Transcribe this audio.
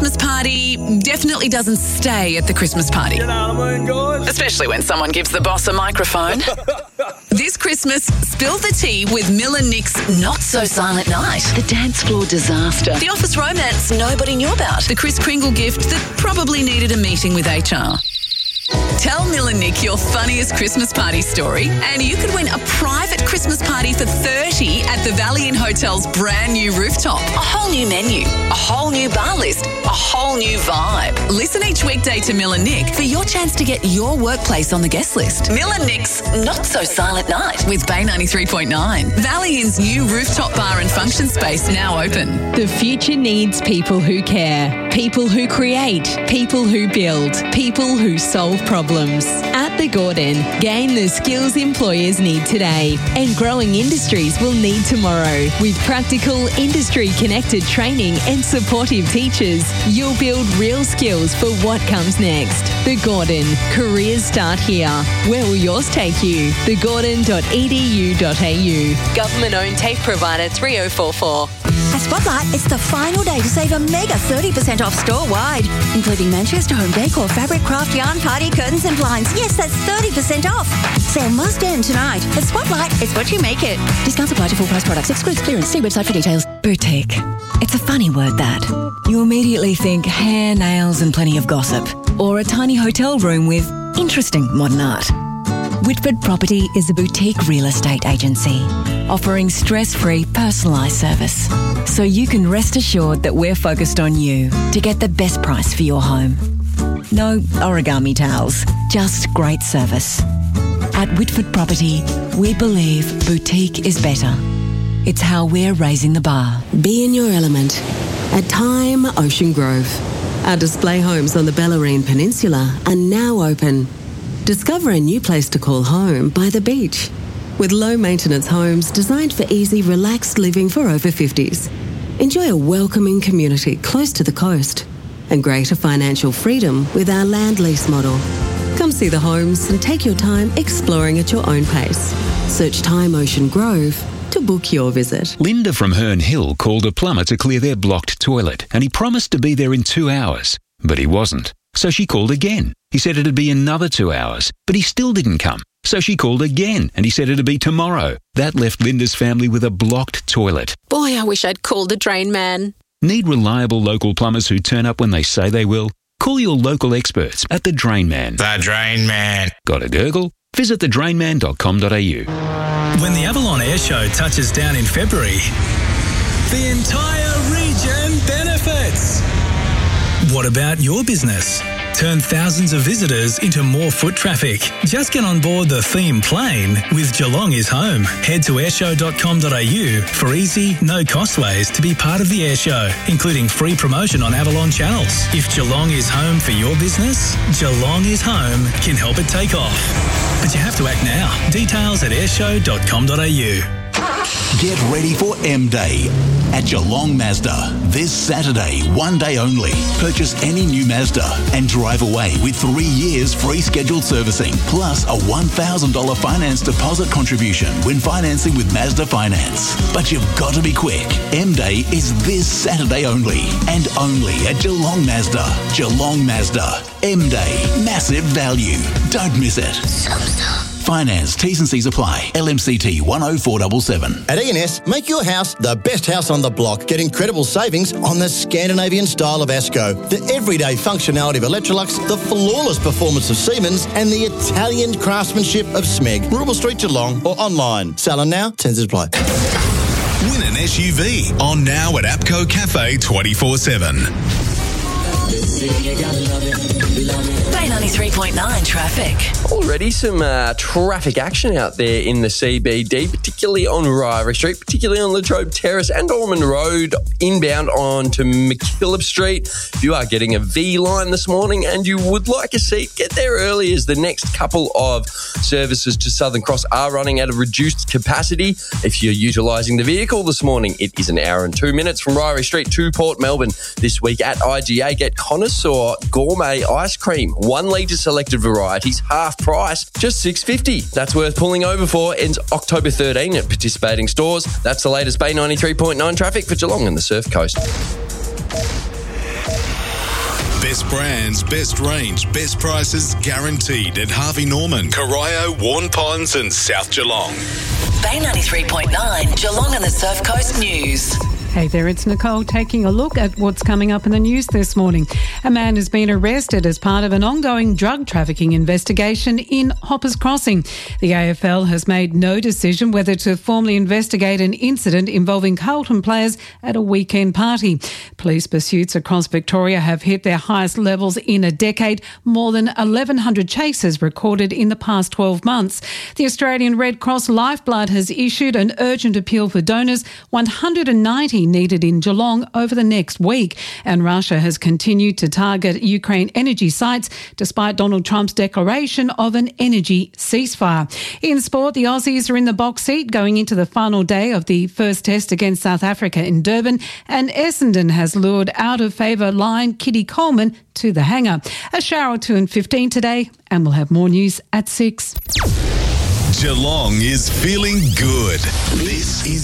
Christmas party definitely doesn't stay at the Christmas party. You know what I mean, guys? Especially when someone gives the boss a microphone. This Christmas, spill the tea with Mill and Nick's Not So Silent Night. The dance floor disaster. The office romance nobody knew about. The Kris Kringle gift that probably needed a meeting with HR. Tell Mill and Nick your funniest Christmas party story and you could win a private Christmas party for 30 at the Valley Inn Hotel's brand new rooftop. A whole new menu, a whole new bar list, a whole new vibe. Listen each weekday to Mill and Nick for your chance to get your workplace on the guest list. Mill and Nick's Not So Silent Night with Bay 93.9. Valley Inn's new rooftop bar and function space now open. The future needs people who care, people who create, people who build, people who solve problems. At The Gordon, gain the skills employers need today and growing industries will need tomorrow. With practical, industry-connected training and supportive teachers, you'll build real skills for what comes next. The Gordon, careers start here. Where will yours take you? thegordon.edu.au. Government-owned TAFE provider 3044. At Spotlight, it's the final day to save a mega 30% off store-wide, including Manchester home decor, fabric, craft, yarn, party, curtains and blinds. Yes, that's 30% off. Sale must end tonight. At Spotlight, it's what you make it. Discounts apply to full-price products. Excludes clearance. See website for details. Boutique. It's a funny word, that. You immediately think hair, nails and plenty of gossip. Or a tiny hotel room with interesting modern art. Whitford Property is a boutique real estate agency offering stress-free personalised service. So you can rest assured that we're focused on you to get the best price for your home. No origami towels, just great service. At Whitford Property, we believe boutique is better. It's how we're raising the bar. Be in your element at Time Ocean Grove. Our display homes on the Bellarine Peninsula are now open. Discover a new place to call home by the beach, with low-maintenance homes designed for easy, relaxed living for over 50s. Enjoy a welcoming community close to the coast and greater financial freedom with our land lease model. Come see the homes and take your time exploring at your own pace. Search Time Ocean Grove to book your visit. Linda from Herne Hill called a plumber to clear their blocked toilet and he promised to be there in 2 hours, but he wasn't. So she called again. He said it'd be another 2 hours, but he still didn't come. So she called again and he said it'd be tomorrow. That left Linda's family with a blocked toilet. Boy, I wish I'd called a drain man. Need reliable local plumbers who turn up when they say they will? Call your local experts at The Drain Man. The Drain Man. Got a gurgle? Visit thedrainman.com.au. When the Avalon Air Show touches down in February, the entire region benefits. What about your business? Turn thousands of visitors into more foot traffic. Just get on board the theme plane with Geelong is Home. Head to airshow.com.au for easy, no-cost ways to be part of the air show, including free promotion on Avalon channels. If Geelong is home for your business, Geelong is Home can help it take off. But you have to act now. Details at airshow.com.au. Get ready for M-Day at Geelong Mazda. This Saturday, one day only. Purchase any new Mazda and drive away with 3 years free scheduled servicing, plus a $1,000 finance deposit contribution when financing with Mazda Finance. But you've got to be quick. M-Day is this Saturday only, and only at Geelong Mazda. Geelong Mazda. M-Day. Massive value. Don't miss it. Finance, T's and C's apply. LMCT 10477. At E&S, make your house the best house on the block. Get incredible savings on the Scandinavian style of Asco, the everyday functionality of Electrolux, the flawless performance of Siemens, and the Italian craftsmanship of Smeg. Rural Street, Geelong, or online. Selling now, Tens apply. Win an SUV on now at APCO Cafe 24/7. Bay 93.9 traffic. Already some traffic action out there in the CBD, particularly on Ryrie Street, particularly on Latrobe Terrace and Ormond Road, inbound onto McKillop Street. If you are getting a V line this morning and you would like a seat, get there early as the next couple of services to Southern Cross are running at a reduced capacity. If you're utilising the vehicle this morning, it is an hour and 2 minutes from Ryrie Street to Port Melbourne. This week at IGA, get Connoisseur Gourmet Ice Cream, 1 litre selected varieties, half price, just $6.50. That's worth pulling over for. Ends October 13 at participating stores. That's the latest Bay 93.9 traffic for Geelong and the Surf Coast. Best brands, best range, best prices guaranteed at Harvey Norman, Corio, Warn Ponds and South Geelong. Bay 93.9, Geelong and the Surf Coast News. Hey there, it's Nicole taking a look at what's coming up in the news this morning. A man has been arrested as part of an ongoing drug trafficking investigation in Hoppers Crossing. The AFL has made no decision whether to formally investigate an incident involving Carlton players at a weekend party. Police pursuits across Victoria have hit their highest levels in a decade, more than 1,100 chases recorded in the past 12 months. The Australian Red Cross Lifeblood has issued an urgent appeal for donors, 190 needed in Geelong over the next week. And Russia has continued to target Ukraine energy sites despite Donald Trump's declaration of an energy ceasefire. In sport, the Aussies are in the box seat going into the final day of the first test against South Africa in Durban, and Essendon has lured out of favour line Kitty Coleman to the hangar. A shower or two and 15 today, and we'll have more news at 6. Geelong is feeling good. This is